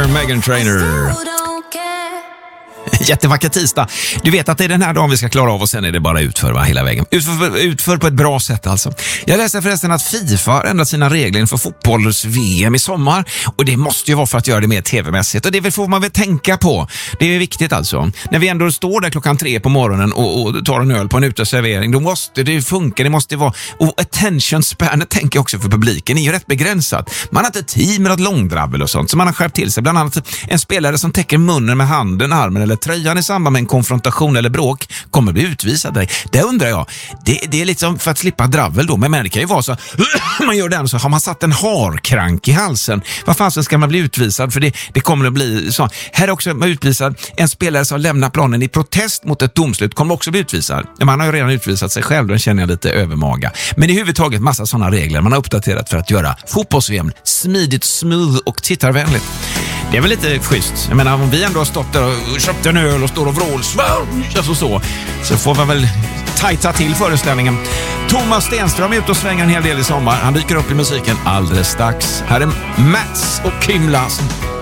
här Meghan Trainor. Jättevacker tisdag. Du vet att det är den här dagen vi ska klara av och sen är det bara utför hela vägen. Utför på ett bra sätt alltså. Jag läste förresten att FIFA har ändrat sina regler inför fotbolls-VM i sommar. Och det måste ju vara för att göra det mer tv-mässigt. Och det får man väl tänka på. Det är viktigt alltså. När vi ändå står där 3:00 på morgonen och tar en öl på en uteservering, då måste det funka. Det måste vara... Och attention spanet tänker jag också för publiken är ju rätt begränsat. Man har inte tid med något långdrabbel och sånt. Så man har skärpt till sig. Bland annat en spelare som täcker munnen med handen, armen eller tröjan i samband med en konfrontation eller bråk kommer bli utvisad. Det undrar jag. Det är liksom för att slippa dravel då. Men det kan ju vara så man gör den så har man satt en harkrank i halsen. Vad fan så ska man bli utvisad? För det kommer att bli så. Här är också man utvisad. En spelare som lämnar planen i protest mot ett domslut kommer också bli utvisad. Man har ju redan utvisat sig själv. Den känner jag lite övermaga. Men i huvudtaget massa sådana regler man har uppdaterat för att göra fotbolls-VM smidigt, smooth och tittarvänligt. Det är väl lite schysst. Jag menar, om vi ändå har stått där och köpt en öl och står och vrålsvär så får man väl tajta till föreställningen. Thomas Stenström är ute och svänger en hel del i sommar. Han dyker upp i musiken alldeles strax. Här är Mats och Kim Larsen.